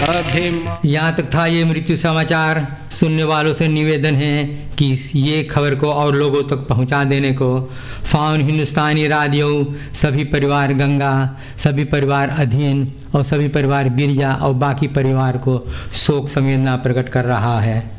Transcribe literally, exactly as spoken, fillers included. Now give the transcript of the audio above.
यहाँ तक था ये मृत्यु समाचार। सुनने वालों से निवेदन है कि ये खबर को और लोगों तक पहुँचा देने को। फाउन हिंदुस्तानी रेडियो सभी परिवार गंगा, सभी परिवार अधीन और सभी परिवार बिरजा और बाकी परिवार को शोक संवेदना प्रकट कर रहा है।